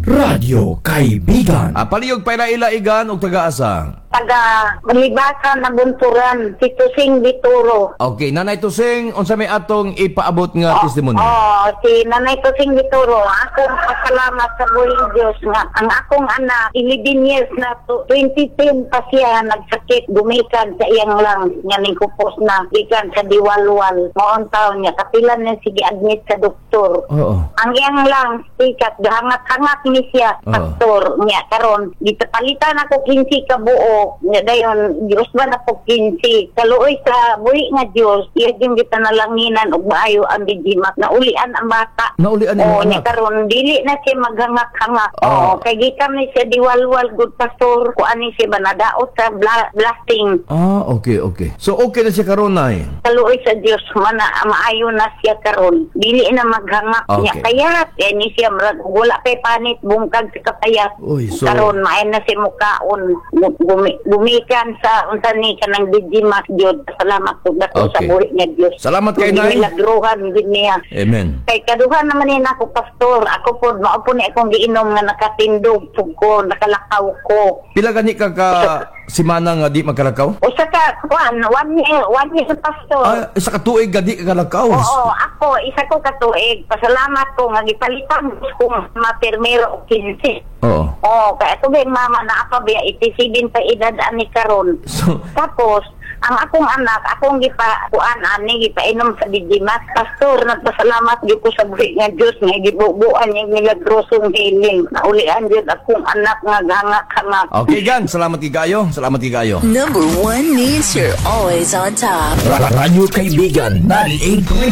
Radyo Kaibigan. Palihog pa ilaigan o taga-asa? Taga Malibasa na Bunturan, si Tusing Vituro. Okay, Nanay Tusing, unsa may atong ipaabot nga testimonya? Si Nanay Tusing Vituro, akong pasalamat sa buong Diyos nga ang akong anak, 11 years na to, 2010 pa siya nagsakit, gumikan sa iyang lang, nga kupos na, gikan sa diwalwal, maong taon niya, kapilan niya sige admit sa doktor. Oo. Ang iyang lang, sikat, hangat-hangat ni siya, pastor, niya, karon gitapalitan ako 15 ka buo, nga dayon, Diyos ba na po 15, kaluoy sa buhi nga Diyos, iya yung kita nalanginan, o maayo ang bijimak, naulian ang bata. Naulian ang niya, anak? karon dili na siya maghangak-hangak. Kay gikan ni siya diwalwal, good pastor, kuan ni siya ba nadaot sa blasting. Okay. So, okay na siya karon na eh. Kaluoy sa Diyos, maayo na siya karon, dili na maghangak niya, kayat, kaya ni siya, wala kay panit, bungkag sa kapayat. Uy, so... Karon maayo na si mukaon, gumikan sa unsa ni kanang bijimak Dios. Salamat po dako sa buhi nga Dios. Salamat kay Nay. Milagruhan gid niya. Amen. Kay kaduhan naman ni nako pastor, ako po mao po ni akong giinom nga nakatindog pug ko, nakalakaw ko. Pila gani ka simana nga di magkalakaw? Usa ka kuan, one year pastor. Isa ka tuig gadi ka kalakaw. Oo, ako isa ko katuig. Pasalamat ko nga gipalitan ko mapermero o 15. Oo. Kaya ito ba yung mama na ako ba 87 pa edad ani karon. So, Tapos ang akong anak, akong gipakuan ani gipainom sa Digimas. Pastor, nagpasalamat gyud ko sa buhi nga Dios nga gibubuan niya milagrosong healing. Naulian gyud akong anak nga hangak-hangak. okay, gan. Salamat kigayo. Salamat kigayo. Number one means you're always on top. Radyo Kaibigan 98.5